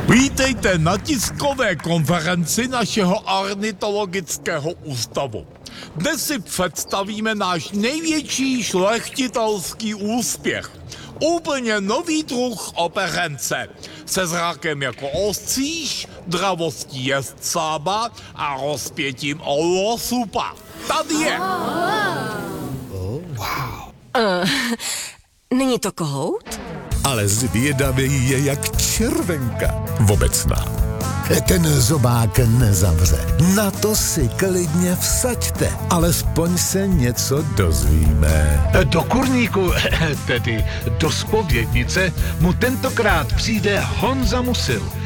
Vítejte na tiskové konferenci našeho ornitologického ústavu. Dnes si představíme náš největší šlechtitelský úspěch. Úplně nový druh operence. Se zrakem jako ostříž, dravostí jezdcába a rozpětím olosupa. Tady je. Není to kohout? Ale zvědavý je jak červenka obecná. Ten zobák nezavře. Na to si klidně vsaďte. Alespoň se něco dozvíme. Do kurníku, tedy do zpovědnice, mu tentokrát přijde Honza Musil.